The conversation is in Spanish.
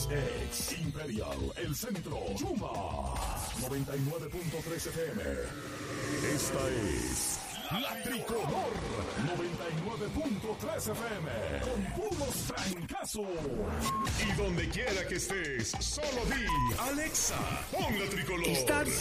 Ex Imperial, El Centro, Chuma, 99.3 FM. Esta es La Tricolor, 99.3 FM, con puros trancazos. Y donde quiera que estés, solo di, Alexa, pon La Tricolor. Star